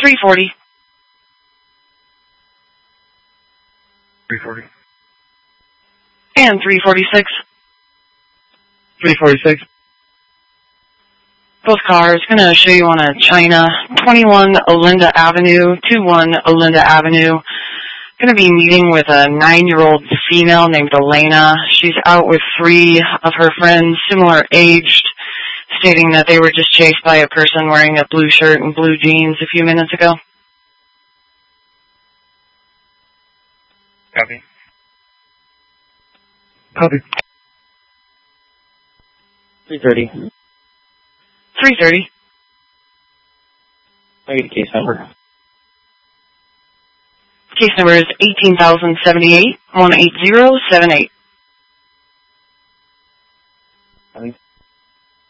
340. 340. And 346. 346. Both cars going to show you on a China, 21 Olinda Avenue, 21 Olinda Avenue. Going to be meeting with a 9-year-old female named Elena. She's out with 3 of her friends, similar aged, stating that they were just chased by a person wearing a blue shirt and blue jeans a few minutes ago. Copy. Copy. 330. 330. I get a case number. Case number is 18,078, 18078.